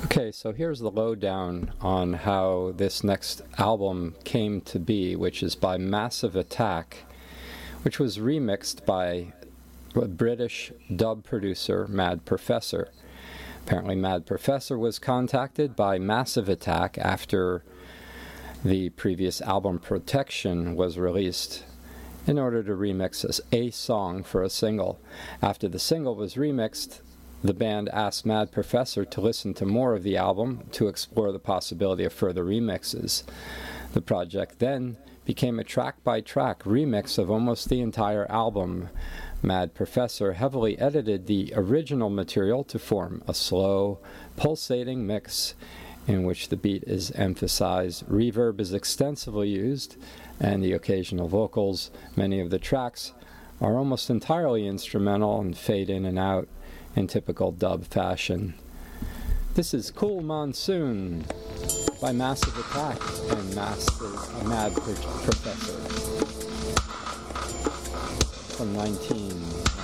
Okay, so here's the lowdown on how this next album came to be, which is by Massive Attack, which was remixed by a British dub producer, Mad Professor. Apparently Mad Professor was contacted by Massive Attack after the previous album Protection was released in order to remix a song for a single. After the single was remixed, the band asked Mad Professor to listen to more of the album to explore the possibility of further remixes. The project then became a track-by-track remix of almost the entire album. Mad Professor heavily edited the original material to form a slow, pulsating mix in which the beat is emphasized, reverb is extensively used, and the occasional vocals. Many of the tracks are almost entirely instrumental and fade in and out in typical dub fashion. This is Cool Monsoon by Massive Attack and Mad Professor from 19